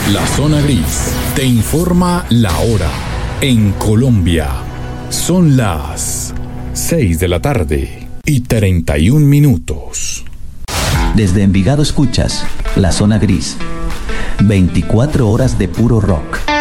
La Zona Gris te informa la hora. En Colombia son las 6 de la tarde y 31 minutos. Desde Envigado escuchas La Zona Gris. 24 horas de puro rock.